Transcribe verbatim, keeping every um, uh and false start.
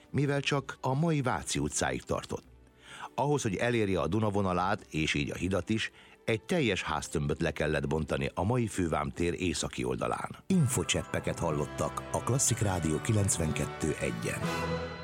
mivel csak a mai Váci utcáig tartott. Ahhoz, hogy elérje a Duna vonalát és így a hidat is, egy teljes háztömböt le kellett bontani a mai Fővám tér északi oldalán. Infocseppeket hallottak a Klasszik Rádió kilencvenkettő egyen.